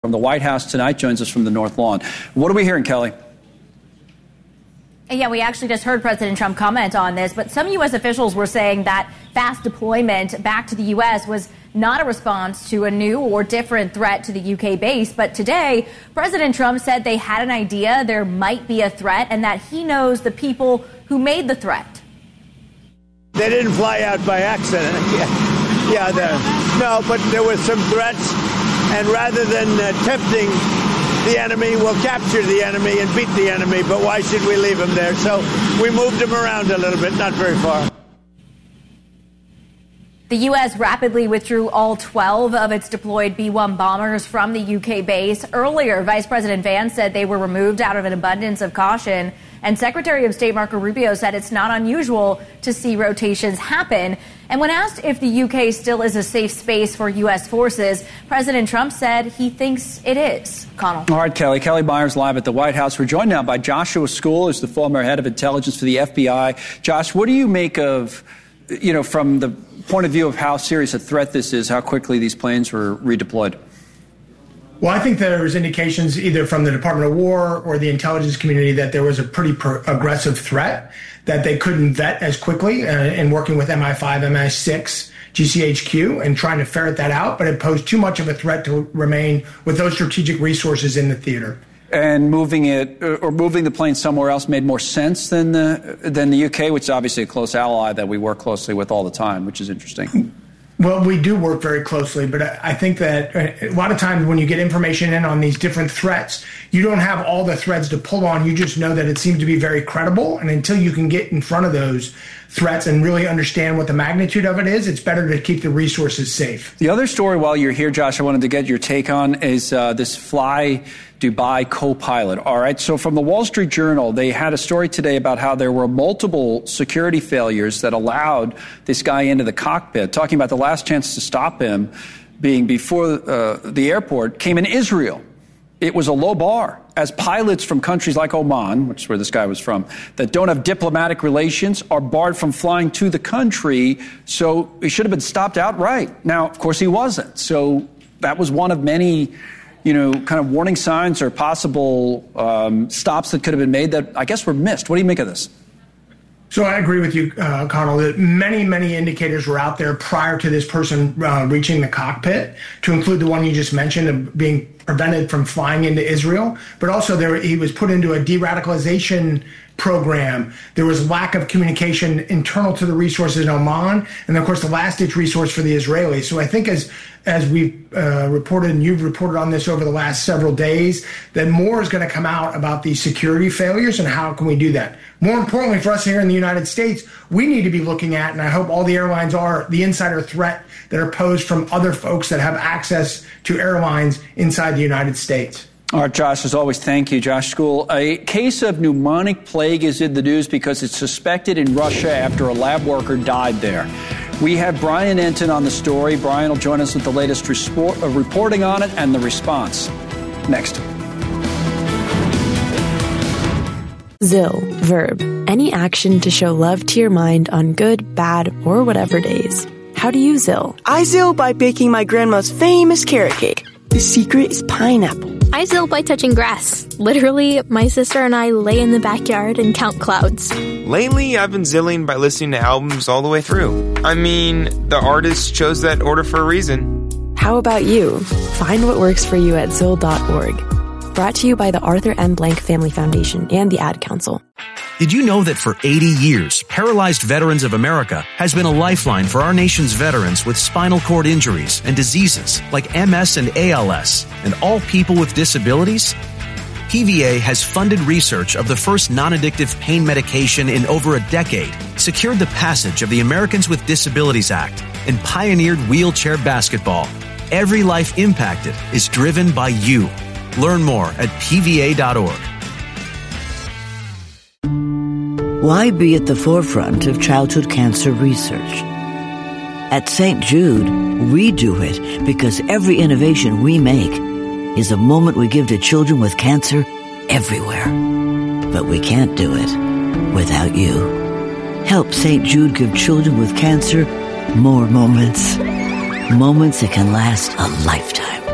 from the White House tonight, joins us from the North Lawn. What are we hearing, Kelly? Yeah, we actually just heard President Trump comment on this, but some U.S. officials were saying that fast deployment back to the U.S. was not a response to a new or different threat to the U.K. base. But today, President Trump said they had an idea there might be a threat and that he knows the people who made the threat. They didn't fly out by accident. No, but there were some threats, and rather than tempting the enemy, we'll capture the enemy and beat the enemy, but why should we leave him there? So we moved him around a little bit, not very far. The U.S. rapidly withdrew all 12 of its deployed B-1 bombers from the U.K. base. Earlier, Vice President Vance said they were removed out of an abundance of caution. And Secretary of State Marco Rubio said it's not unusual to see rotations happen. And when asked if the U.K. still is a safe space for U.S. forces, President Trump said he thinks it is. Connell. All right, Kelly. Kelly Myers live at the White House. We're joined now by Joshua Skule, who's the former head of intelligence for the FBI. Josh, what do you make of, from the point of view of how serious a threat this is, how quickly these planes were redeployed? Well, I think there's indications either from the Department of War or the intelligence community that there was a pretty aggressive threat that they couldn't vet as quickly in working with MI5, MI6, GCHQ and trying to ferret that out. But it posed too much of a threat to remain with those strategic resources in the theater. And moving the plane somewhere else made more sense than the UK, which is obviously a close ally that we work closely with all the time, which is interesting. Well, we do work very closely, but I think that a lot of times when you get information in on these different threats, you don't have all the threads to pull on. You just know that it seems to be very credible. And until you can get in front of those threats and really understand what the magnitude of it is, it's better to keep the resources safe. The other story while you're here, Josh, I wanted to get your take on is this Fly Dubai co-pilot. All right. So from the Wall Street Journal, they had a story today about how there were multiple security failures that allowed this guy into the cockpit, talking about the last chance to stop him being before the airport came in Israel. It was a low bar, as pilots from countries like Oman, which is where this guy was from, that don't have diplomatic relations are barred from flying to the country. So he should have been stopped outright. Now, of course, he wasn't. So that was one of many kind of warning signs or possible stops that could have been made that I guess were missed. What do you make of this? So I agree with you, Connell, that many, many indicators were out there prior to this person reaching the cockpit, to include the one you just mentioned of being prevented from flying into Israel. But also he was put into a de-radicalization program. There was lack of communication internal to the resources in Oman, and of course the last-ditch resource for the Israelis. So I think as we've reported, and you've reported on this over the last several days, that more is going to come out about these security failures and how can we do that. More importantly for us here in the United States, we need to be looking at, and I hope all the airlines are, the insider threat that are posed from other folks that have access to airlines inside the United States. All right, Josh, as always, thank you. Josh Skule. A case of pneumonic plague is in the news because it's suspected in Russia after a lab worker died there. We have Brian Entin on the story. Brian will join us with the latest reporting on it and the response. Next. Zill, verb, any action to show love to your mind on good, bad, or whatever days. How do you Zill? I Zill by baking my grandma's famous carrot cake. The secret is pineapple. I Zill by touching grass. Literally, my sister and I lay in the backyard and count clouds. Lately, I've been zilling by listening to albums all the way through. I mean, the artist chose that order for a reason. How about you? Find what works for you at Zill.org. Brought to you by the Arthur M. Blank Family Foundation and the Ad Council. Did you know that for 80 years, Paralyzed Veterans of America has been a lifeline for our nation's veterans with spinal cord injuries and diseases like MS and ALS, and all people with disabilities? PVA has funded research of the first non-addictive pain medication in over a decade, secured the passage of the Americans with Disabilities Act, and pioneered wheelchair basketball. Every life impacted is driven by you. Learn more at PVA.org. Why be at the forefront of childhood cancer research? At St. Jude, we do it because every innovation we make is a moment we give to children with cancer everywhere. But we can't do it without you. Help St. Jude give children with cancer more moments. Moments that can last a lifetime.